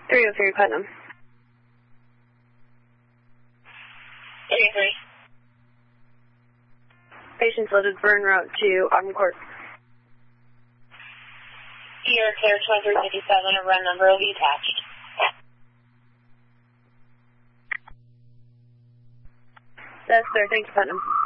303 Putnam. 303. Patients loaded burn route to Ogden Court. You're clear 2357, a run number will be attached. That's clear, thank you, Putnam.